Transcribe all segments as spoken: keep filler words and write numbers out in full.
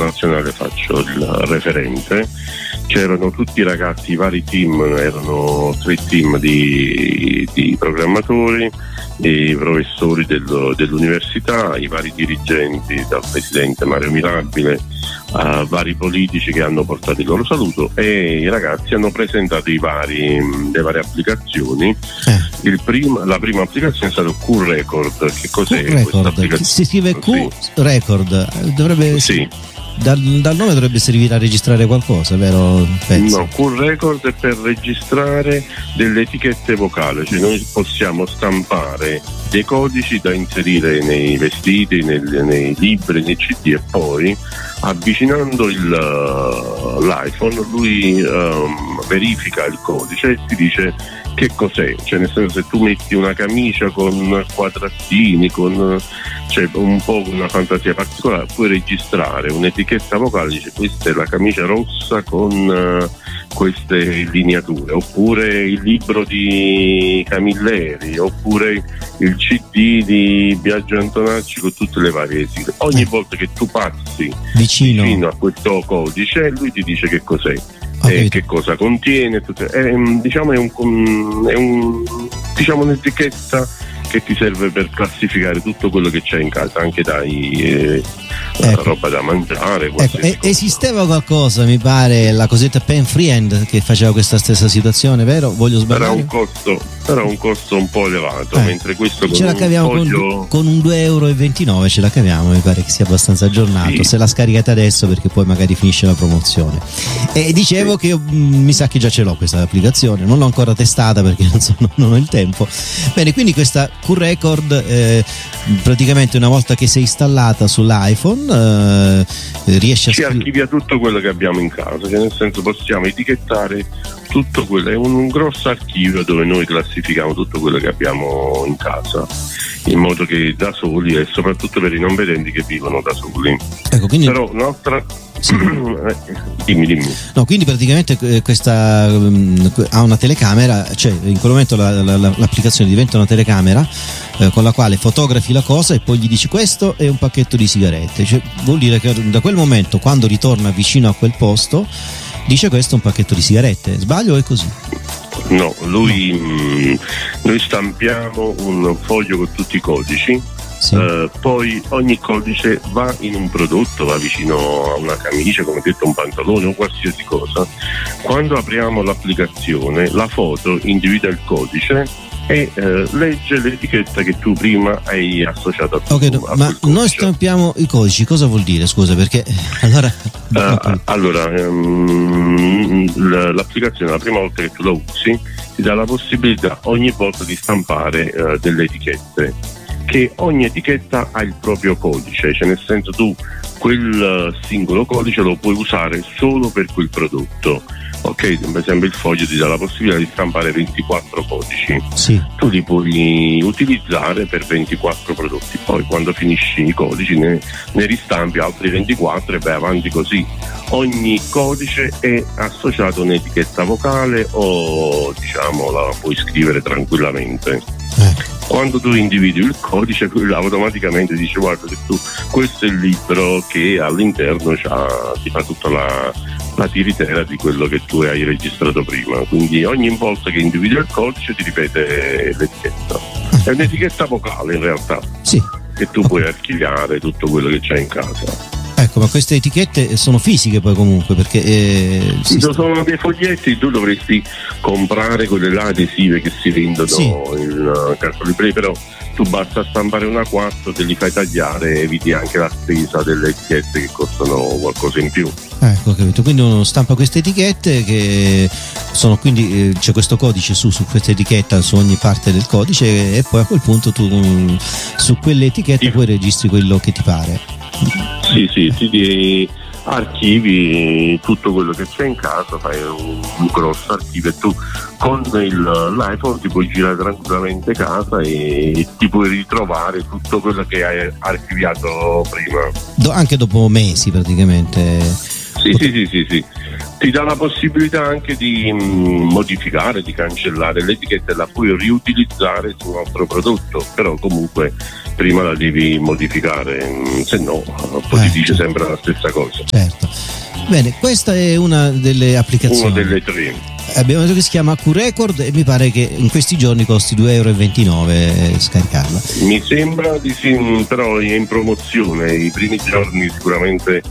internazionale faccio il referente. C'erano tutti i ragazzi, i vari team, erano tre team di, di programmatori, i professori dello, dell'università, i vari dirigenti, dal presidente Mario Mirabile a vari politici che hanno portato il loro saluto, e i ragazzi hanno presentato i vari, le varie applicazioni. Eh. Il prima, la prima applicazione è stata Q Record. Che cos'è questa applicazione? Si scrive Q sì. Record, dovrebbe sì. Dal, dal nome dovrebbe servire a registrare qualcosa, vero? Penso. No, Q Record è per registrare delle etichette vocali, cioè noi possiamo stampare dei codici da inserire nei vestiti, nei, nei libri, nei C D, e poi avvicinando il, l'iPhone lui um, verifica il codice e ti dice che cos'è, cioè nel senso, se tu metti una camicia con quadratini, con cioè un po' una fantasia particolare, puoi registrare un'etichetta vocale, dice questa è la camicia rossa con uh, queste lineature, oppure il libro di Camilleri, oppure il C D di Biagio Antonacci con tutte le varie sigle. Ogni volta che tu passi vicino, vicino a questo codice, lui ti dice che cos'è. E che cosa contiene, tutto, è, diciamo è un, è un diciamo un'etichetta che ti serve per classificare tutto quello che c'è in casa, anche dai eh, ecco. roba da mangiare. Ecco, e, esisteva qualcosa, mi pare, la cosetta Pen Friend che faceva questa stessa situazione, vero? Voglio sbagliare? Era un costo, era un costo un po' elevato, eh. mentre questo con ce la caviamo un foglio... con, con un due e ventinove euro ce la caviamo, mi pare che sia abbastanza aggiornato. Sì. Se la scaricate adesso, perché poi magari finisce la promozione. E dicevo sì. che io, mh, mi sa che già ce l'ho questa applicazione, non l'ho ancora testata perché non, so, non ho il tempo. Bene, quindi questa Q Record eh, praticamente una volta che sei installata sull'iPhone eh, riesce a ci scri- archivia tutto quello che abbiamo in casa, cioè nel senso possiamo etichettare tutto quello, è un, un grosso archivio dove noi classifichiamo tutto quello che abbiamo in casa, in modo che da soli, e soprattutto per i non vedenti che vivono da soli. Ecco, quindi... però un'altra sì. dimmi dimmi no, quindi praticamente questa um, ha una telecamera, cioè in quel momento la, la, la, l'applicazione diventa una telecamera eh, con la quale fotografi la cosa e poi gli dici questo è un pacchetto di sigarette, cioè vuol dire che da quel momento, quando ritorna vicino a quel posto, dice questo è un pacchetto di sigarette. Sbaglio o è così? No, lui no. Mh, noi stampiamo un foglio con tutti i codici. Sì. Uh, poi ogni codice va in un prodotto, va vicino a una camicia, come detto, un pantalone o qualsiasi cosa. Quando apriamo l'applicazione, la foto individua il codice e uh, legge l'etichetta che tu prima hai associato a, okay, tu, a ma noi stampiamo i codici, cosa vuol dire? Scusa, perché allora uh, allora um, l'applicazione, la prima volta che tu la usi, ti dà la possibilità ogni volta di stampare uh, delle etichette, che ogni etichetta ha il proprio codice, cioè nel senso, tu quel singolo codice lo puoi usare solo per quel prodotto. Ok, per esempio il foglio ti dà la possibilità di stampare ventiquattro codici, sì. Tu li puoi utilizzare per ventiquattro prodotti, poi quando finisci i codici ne, ne ristampi altri ventiquattro e vai avanti così. Ogni codice è associato a un'etichetta vocale o diciamo la puoi scrivere tranquillamente. Eh. Quando tu individui il codice, lui automaticamente dice guarda che tu, questo è il libro che all'interno c'ha, ti fa tutta la, la tiritera di quello che tu hai registrato prima, quindi ogni volta che individui il codice ti ripete l'etichetta. È un'etichetta vocale in realtà, sì. Che tu puoi archiviare tutto quello che c'hai in casa. Ecco, ma queste etichette sono fisiche poi comunque, perché eh, sì, sono dei foglietti, tu dovresti comprare quelle là adesive che si vendono sì. in uh, cartolibrerie, però tu basta stampare una quattro, te li fai tagliare e eviti anche la spesa delle etichette che costano qualcosa in più. Ecco, capito. Quindi uno stampa queste etichette che sono, quindi eh, c'è questo codice su, su questa etichetta, su ogni parte del codice, e poi a quel punto tu um, su quelle etichette sì. poi registri quello che ti pare. Sì, sì, ti archivi tutto quello che c'è in casa, fai un, un grosso archivio e tu con il, l'iPhone ti puoi girare tranquillamente casa e ti puoi ritrovare tutto quello che hai archiviato prima. Do, anche dopo mesi praticamente. Sì, Pot- sì, sì, sì, sì. Ti dà la possibilità anche di mh, modificare, di cancellare l'etichetta e la puoi riutilizzare su un altro prodotto, però comunque prima la devi modificare, mh, se no poi eh, ti dice certo. sempre la stessa cosa. Certo. Bene, questa è una delle applicazioni. Una delle tre. Abbiamo detto che si chiama Q-Record e mi pare che in questi giorni costi due e ventinove euro scaricarla. Mi sembra di sì, però è in promozione. I primi giorni sicuramente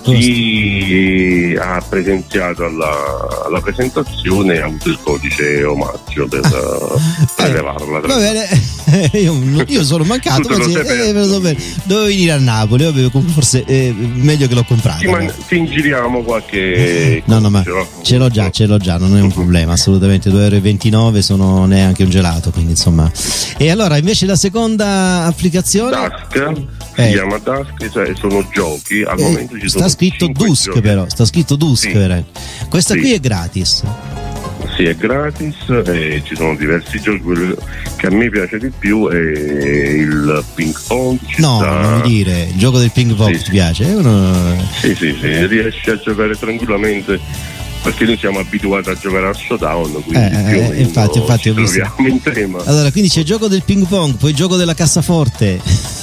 chi ha presenziato alla, alla presentazione ha avuto il codice omaggio per ah, prelevarla. Eh, va bene, io, io sono mancato, ma sì, eh, dovevo venire a Napoli, vabbè, forse è meglio che l'ho comprato. Sì, ma ti ingiriamo qualche... No, no, ma ce l'ho già, ce l'ho già, non è un problema, assolutamente. due e ventinove euro sono neanche un gelato, quindi insomma. E allora invece la seconda applicazione Dusk, eh. si chiama Dusk, cioè sono giochi al eh, momento ci sta sono scritto Dusk giochi. però sta scritto Dusk sì. Però. Questa sì. qui è gratis. Sì, è gratis e ci sono diversi giochi. Quello che a me piace di più è il ping pong. No, sta... non mi dire, il gioco del ping pong sì. ti piace? È uno... Sì, sì, sì, riesci a giocare tranquillamente perché noi siamo abituati a giocare al showdown, quindi eh, più o meno infatti, infatti ho visto. in tema. Allora, quindi c'è il gioco del ping pong, poi il gioco della cassaforte,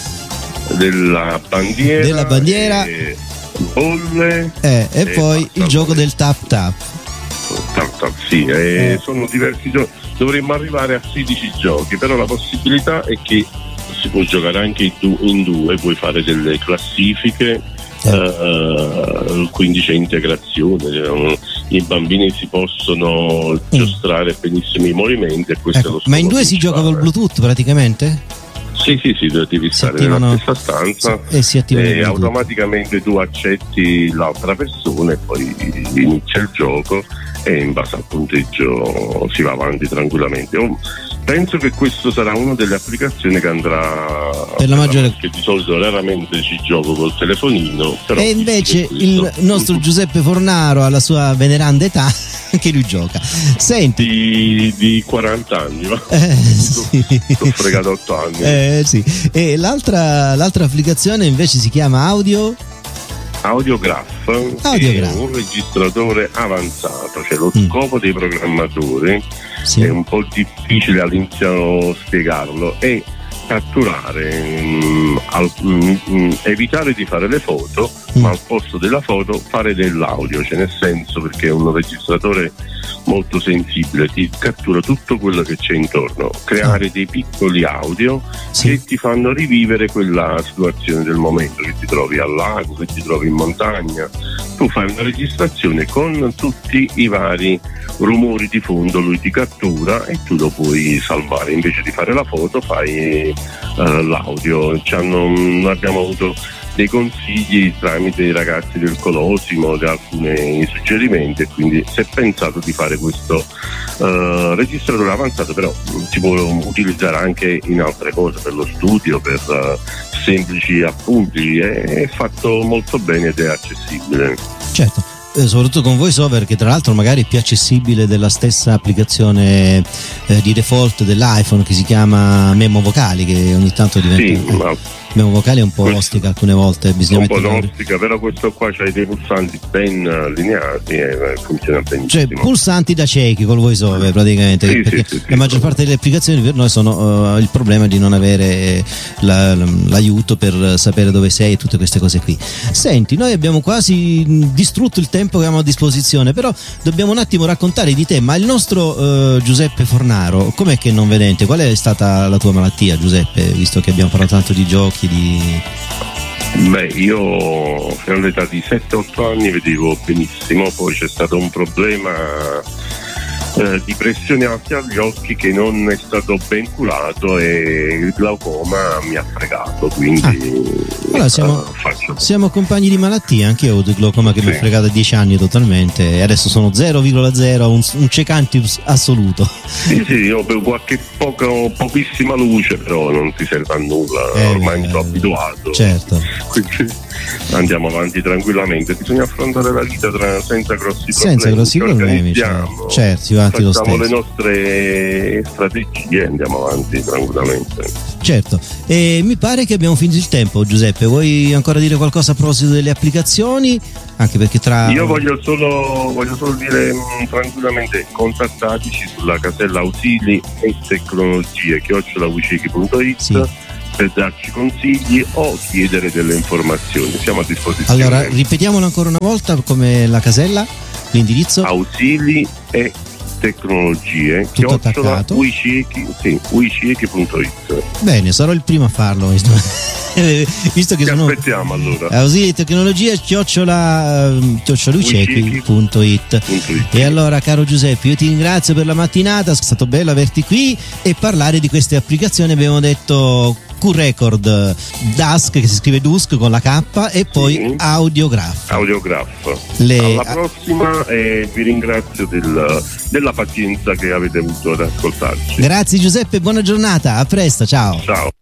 della bandiera, della bandiera e bolle eh, e, e poi il gioco del tap tap. Tap tap, sì, eh, eh. Sono diversi giochi. Dovremmo arrivare a sedici giochi, però la possibilità è che si può giocare anche in due, in due puoi fare delle classifiche. Eh. Uh, quindi c'è integrazione, i bambini si possono mm. giostrare benissimo i movimenti e questo ecco, è lo ma in due si gioca col Bluetooth praticamente? Sì, sì, sì, devi si stare attivano, nella stessa stanza e, si e automaticamente tu accetti l'altra persona e poi inizia il gioco e in base al punteggio si va avanti tranquillamente. Io penso che questo sarà una delle applicazioni che andrà per la maggiore, perché di solito raramente ci gioco col telefonino, però e invece il nostro Giuseppe Fornaro alla sua veneranda età che lui gioca. Senti, di, di quaranta anni, va? Eh, sì. Ho fregato otto anni. Eh, sì. E l'altra, l'altra applicazione invece si chiama Audio Audiograph, Audiograph. È un registratore avanzato, cioè lo mm. scopo dei programmatori sì. è un po' difficile all'inizio spiegarlo, è catturare, mh, al, mh, evitare di fare le foto, mm. ma al posto della foto fare dell'audio, cioè nel senso, perché è un registratore molto sensibile, ti cattura tutto quello che c'è intorno, creare ah. dei piccoli audio sì. che ti fanno rivivere quella situazione del momento, che ti trovi al lago, che ti trovi in montagna. Tu fai una registrazione con tutti i vari rumori di fondo, lui ti cattura e tu lo puoi salvare. Invece di fare la foto fai uh, l'audio. Ci hanno, abbiamo avuto dei consigli tramite i ragazzi del Colosimo, di alcuni suggerimenti, e quindi si è pensato di fare questo uh, registratore avanzato, però si può utilizzare anche in altre cose, per lo studio, per uh, semplici appunti. È, è fatto molto bene ed è accessibile. Certo. Eh, soprattutto con VoiceOver, che tra l'altro magari è più accessibile della stessa applicazione eh, di default dell'iPhone che si chiama Memo Vocali, che ogni tanto diventa sì, eh, ma Memo Vocali è un po' questo, ostica alcune volte, bisogna un po' mettere ostica, però questo qua c'ha dei pulsanti ben allineati e funziona benissimo. Cioè pulsanti da ciechi col VoiceOver praticamente, sì, perché sì, sì, la maggior parte delle applicazioni per noi sono uh, il problema di non avere la, l'aiuto per sapere dove sei e tutte queste cose qui. Senti, noi abbiamo quasi distrutto il tempo che abbiamo a disposizione, però dobbiamo un attimo raccontare di te. Ma il nostro uh, Giuseppe Fornaro, com'è che è non vedente? Qual è stata la tua malattia, Giuseppe, visto che abbiamo parlato tanto di giochi? Di... Beh, io fino all'età di sette otto anni vedevo benissimo, poi c'è stato un problema eh, di pressione alta agli occhi che non è stato ben curato e il glaucoma mi ha fregato, quindi ah. Allora siamo, uh, faccio... siamo compagni di malattia, anche io ho avuto il glaucoma che sì. mi ha fregato a dieci anni totalmente e adesso sono zero virgola zero, un, un cecante assoluto. Sì, sì, io per qualche poco, pochissima luce, però non ti serve a nulla, eh, ormai mi sono eh, abituato. Certo. Quindi andiamo avanti tranquillamente, bisogna affrontare la vita tra, senza grossi senza problemi. grossi problemi, certo, certo, si va avanti lo stesso. Facciamo le nostre strategie e andiamo avanti tranquillamente. Certo, e mi pare che abbiamo finito il tempo. Giuseppe, vuoi ancora dire qualcosa a proposito delle applicazioni? Anche perché tra... Io voglio solo, voglio solo dire mh, tranquillamente, contattateci sulla casella ausili e tecnologie chiocciola wiceki punto it Sì. per darci consigli o chiedere delle informazioni. Siamo a disposizione. Allora, ripetiamolo ancora una volta come la casella, l'indirizzo. Ausili e tecnologie Tutto chiocciola attaccato. wiceki sì, wiceki punto it. Bene, sarò il primo a farlo, visto, visto che Ti sono aspettiamo allora. ausili di tecnologia chiocciola chiocciola wiceki punto it. E allora, caro Giuseppe, io ti ringrazio per la mattinata, è stato bello averti qui e parlare di queste applicazioni. Abbiamo detto Q-Record, Dusk, che si scrive Dusk con la K, e poi Sì. Audiograph. Audiograph. Le- Alla prossima e vi ringrazio del- della pazienza che avete avuto ad ascoltarci. Grazie Giuseppe, buona giornata, a presto, ciao. Ciao.